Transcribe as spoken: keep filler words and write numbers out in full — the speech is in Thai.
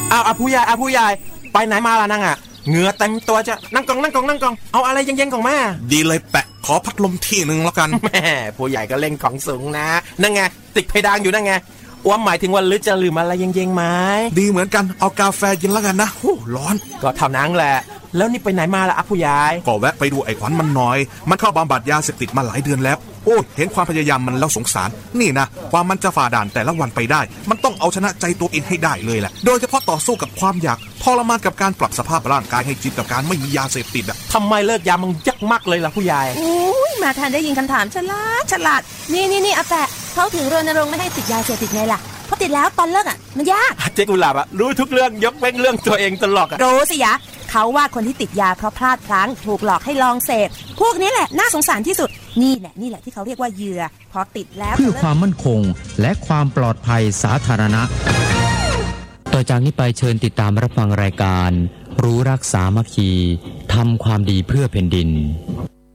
เอาเอาผู้ใหญ่เอาผู้ใหญ่ไปไหนมาล่ะนั่งอ่ะเหงื่อเต็มตัวจะนั่งกองนั่งกองนั่งกองเอาอะไรเย็นๆของแม่ดีเลยแปะขอพัดลมที่หนึ่งแล้วกันแม่ผู้ใหญ่ก็เล่นของสูงนะนั่งไงติดเพดานอยู่นั่งไงว่าหมายถึงว่าลึกจะลืมอะไรเย็นๆไหมดีเหมือนกันเอากาแฟเย็นแล้วกันนะโอ้ร้อนก็เท่านั้นแหละแล้วนี่ไปไหนมาล่ะอ่ะผู้ใหญ่ก็แวะไปดูไอ้ขวัญมันหน่อยมันเข้าบำบัดยาเสพติดมาหลายเดือนแล้วโอ้เห็นความพยายามมันแล้วสงสารนี่นะความมันจะฝ่าด่านแต่ละวันไปได้มันต้องเอาชนะใจตัวเองให้ได้เลยแหละโดยเฉพาะต่อสู้กับความอยากทรมานกับการปรับสภาพร่างกายให้จิตกับการไม่มียาเสพติดอ่ะทำไมเลิกยามันยากมากเลยล่ะผู้ใหญ่โอ้ยมาทันได้ยินคำถามฉลาดฉลาดนี่นี่นี่อาแปะเขาถึงรณรงค์ไม่ให้ติดยาเสพติดไงล่ะเพราะติดแล้วตอนเลิกอ่ะมันยากเจ๊กุหลาบอ่ะรู้ทุกเรื่องยกเว้นเรื่องตัวเองตลอดรู้สิยะเขาว่าคนที่ติดยาเพราะพลาดพลั้งถูกหลอกให้ลองเสพพวกนี้แหละน่าสงสารที่สุดนี่แหละนี่แหละที่เขาเรียกว่าเหยื่อพอติดแล้วเพื่อความมั่นคงและความปลอดภัยสาธารณะต่อจากนี้ไปเชิญติดตามรับฟังรายการรู้รักสามัคคีทำความดีเพื่อแผ่นดิน